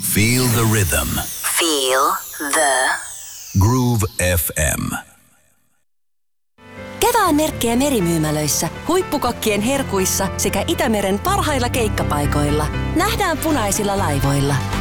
Feel the rhythm. Feel the Groove FM. Kevään merkkejä merimyymälöissä, huippukokkien herkuissa sekä Itämeren parhailla keikkapaikoilla. Nähdään punaisilla laivoilla.